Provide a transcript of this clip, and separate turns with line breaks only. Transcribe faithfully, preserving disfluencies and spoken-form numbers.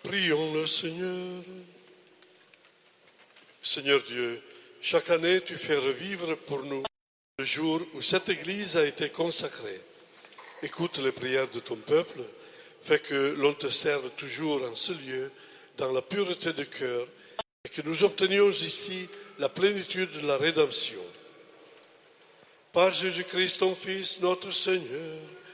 Prions le Seigneur. Seigneur Dieu, chaque année tu fais revivre pour nous le jour où cette Église a été consacrée. Écoute les prières de ton peuple, fais que l'on te serve toujours en ce lieu, dans la pureté de cœur, et que nous obtenions ici la plénitude de la rédemption. Par Jésus-Christ, ton Fils, notre Seigneur,